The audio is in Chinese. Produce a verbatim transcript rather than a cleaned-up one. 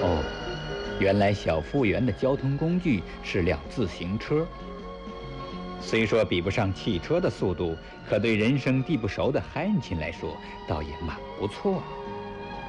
哦，原来小服务员的交通工具是辆自行车。虽说比不上汽车的速度，可对人生地不熟的汉亲来说，倒也蛮不错啊。